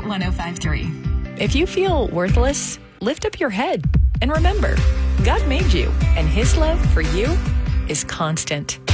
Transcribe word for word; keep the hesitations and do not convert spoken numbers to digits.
one oh five point three. If you feel worthless, lift up your head and remember, God made you, and His love for you is constant.